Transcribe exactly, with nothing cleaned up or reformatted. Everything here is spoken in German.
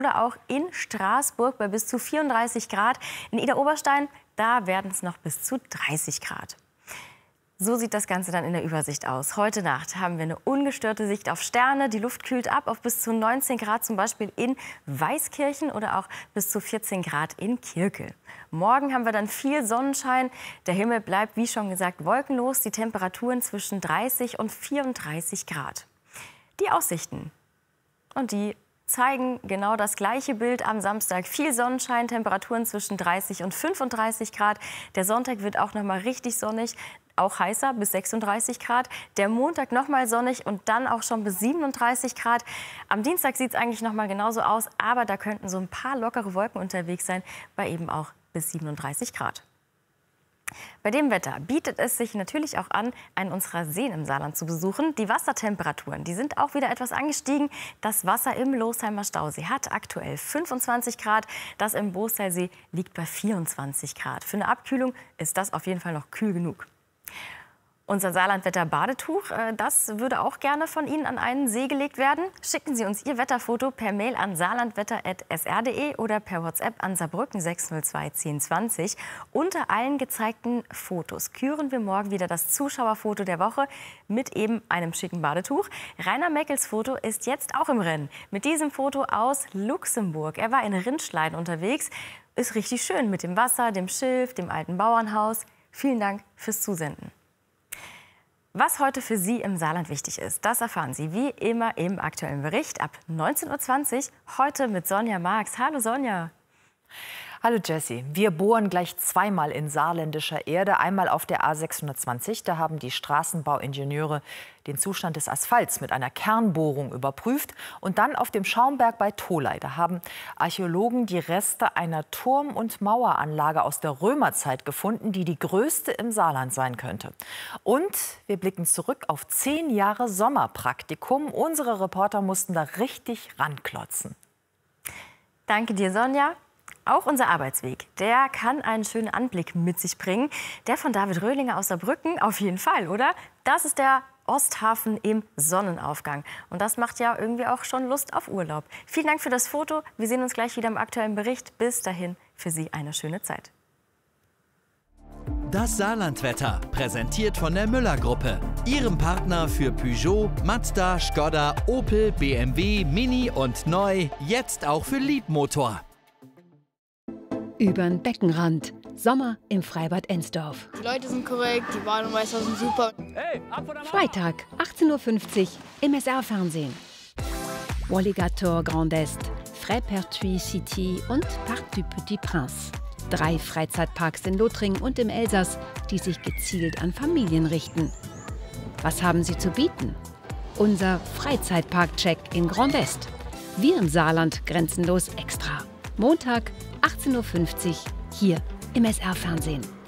oder auch in Straßburg bei bis zu vierunddreißig Grad. In Idar-Oberstein, da werden es noch bis zu dreißig Grad. So sieht das Ganze dann in der Übersicht aus. Heute Nacht haben wir eine ungestörte Sicht auf Sterne. Die Luft kühlt ab auf bis zu neunzehn Grad, zum Beispiel in Weißkirchen oder auch bis zu vierzehn Grad in Kirkel. Morgen haben wir dann viel Sonnenschein. Der Himmel bleibt, wie schon gesagt, wolkenlos. Die Temperaturen zwischen dreißig und vierunddreißig Grad. Die Aussichten. Und die zeigen genau das gleiche Bild am Samstag. Viel Sonnenschein, Temperaturen zwischen dreißig und fünfunddreißig Grad. Der Sonntag wird auch noch mal richtig sonnig, auch heißer, bis sechsunddreißig Grad. Der Montag noch mal sonnig und dann auch schon bis siebenunddreißig Grad. Am Dienstag sieht es eigentlich noch mal genauso aus, aber da könnten so ein paar lockere Wolken unterwegs sein, bei eben auch bis siebenunddreißig Grad. Bei dem Wetter bietet es sich natürlich auch an, einen unserer Seen im Saarland zu besuchen. Die Wassertemperaturen, die sind auch wieder etwas angestiegen. Das Wasser im Losheimer Stausee hat aktuell fünfundzwanzig Grad. Das im Boostalsee liegt bei vierundzwanzig Grad. Für eine Abkühlung ist das auf jeden Fall noch kühl genug. Unser Saarlandwetter-Badetuch, das würde auch gerne von Ihnen an einen See gelegt werden. Schicken Sie uns Ihr Wetterfoto per Mail an saarlandwetter punkt s r punkt d e oder per WhatsApp an Saarbrücken sechs null zwei zehn zwanzig. Unter allen gezeigten Fotos küren wir morgen wieder das Zuschauerfoto der Woche mit eben einem schicken Badetuch. Rainer Meckels Foto ist jetzt auch im Rennen. Mit diesem Foto aus Luxemburg. Er war in Rindschlein unterwegs. Ist richtig schön mit dem Wasser, dem Schilf, dem alten Bauernhaus. Vielen Dank fürs Zusenden. Was heute für Sie im Saarland wichtig ist, das erfahren Sie wie immer im aktuellen Bericht ab neunzehn Uhr zwanzig. Heute mit Sonja Marx. Hallo Sonja. Hallo Jessie. Wir bohren gleich zweimal in saarländischer Erde. Einmal auf der A sechshundertzwanzig. Da haben die Straßenbauingenieure den Zustand des Asphalts mit einer Kernbohrung überprüft. Und dann auf dem Schaumberg bei Tholey. Da haben Archäologen die Reste einer Turm- und Maueranlage aus der Römerzeit gefunden, die die größte im Saarland sein könnte. Und wir blicken zurück auf zehn Jahre Sommerpraktikum. Unsere Reporter mussten da richtig ranklotzen. Danke dir, Sonja. Auch unser Arbeitsweg, der kann einen schönen Anblick mit sich bringen. Der von David Röhlinger aus Saarbrücken auf jeden Fall, oder? Das ist der Osthafen im Sonnenaufgang. Und das macht ja irgendwie auch schon Lust auf Urlaub. Vielen Dank für das Foto. Wir sehen uns gleich wieder im aktuellen Bericht. Bis dahin für Sie eine schöne Zeit. Das Saarlandwetter, präsentiert von der Müller-Gruppe. Ihrem Partner für Peugeot, Mazda, Skoda, Opel, B M W, Mini und neu, jetzt auch für Liebmotor. Übern Beckenrand. Sommer im Freibad Ensdorf. Die Leute sind korrekt, die Bademeister sind super. Hey, Freitag, achtzehn Uhr fünfzig im S R-Fernsehen. Walligator Grand Est, Frais-Pertuis City und Parc du Petit Prince. Drei Freizeitparks in Lothringen und im Elsass, die sich gezielt an Familien richten. Was haben sie zu bieten? Unser Freizeitpark-Check in Grand Est. Wir im Saarland grenzenlos extra. Montag, achtzehn Uhr fünfzig, hier im S R-Fernsehen.